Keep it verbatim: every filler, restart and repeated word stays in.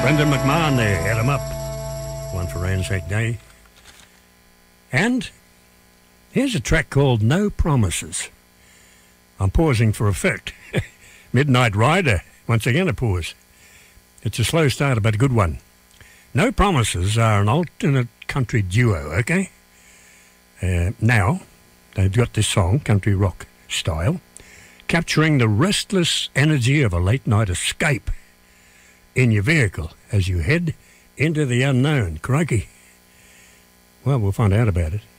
Brendan McMahon there, Head 'em Up. One for Anzac Day. And here's a track called No Promises. I'm pausing for effect. Midnight Rider, once again a pause. It's a slow starter, but a good one. No Promises are an alternate country duo, okay? Uh, now, they've got this song, country rock style, capturing the restless energy of a late-night escape in your vehicle as you head into the unknown. Crikey. Well, we'll find out about it.